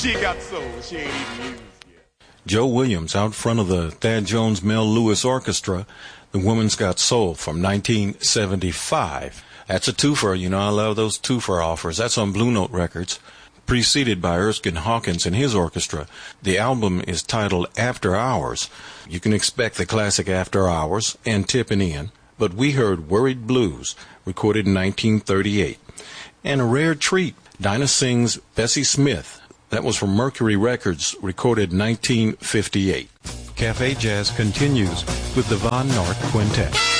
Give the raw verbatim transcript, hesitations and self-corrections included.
She got soul. She ain't even used yet. Joe Williams out front of the Thad Jones Mel Lewis Orchestra. The Woman's Got Soul from nineteen seventy-five. That's a twofer. You know, I love those twofer offers. That's on Blue Note Records, preceded by Erskine Hawkins and his orchestra. The album is titled After Hours. You can expect the classic After Hours and Tippin' In, but we heard Worried Blues, recorded in nineteen thirty-eight. And a rare treat, Dinah sings Bessie Smith. That was from Mercury Records, recorded in nineteen fifty-eight. Cafe Jazz continues with the Von North Quintet.